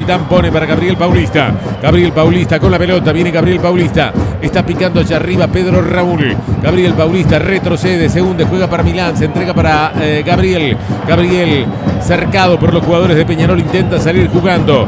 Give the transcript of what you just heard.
Roldán pone para Gabriel Paulista. Gabriel Paulista con la pelota. Viene Gabriel Paulista. Está picando hacia arriba Pedro Raúl. Gabriel Paulista retrocede, se hunde, juega para Milán. Se entrega para Gabriel. Gabriel cercado por los jugadores de Peñarol. Intenta salir jugando.